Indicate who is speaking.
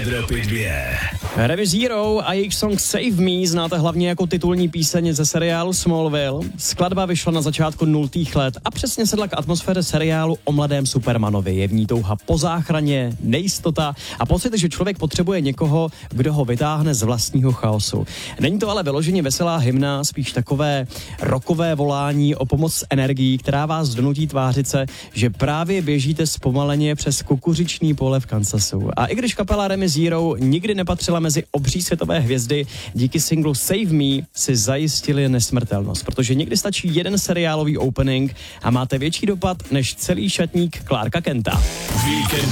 Speaker 1: Evropy 2.
Speaker 2: Remy Zero a jejich song Save Me znáte hlavně jako titulní píseň ze seriálu Smallville. Skladba vyšla na začátku 0. let a přesně sedla k atmosféře seriálu o mladém Supermanovi. Je v ní touha po záchraně, nejistota a pocit, že člověk potřebuje někoho, kdo ho vytáhne z vlastního chaosu. Není to ale vyloženě veselá hymna, spíš takové rockové volání o pomoc s energií, která vás donutí tvářit se, že právě běžíte zpomaleně přes kukuřiční pole v Kansasu. A i když kapela Remy Zero nikdy nepatřila mezi obří světové hvězdy, díky singlu Save Me si zajistili nesmrtelnost, protože někdy stačí jeden seriálový opening a máte větší dopad než celý šatník Clarka Kenta.
Speaker 1: Víkend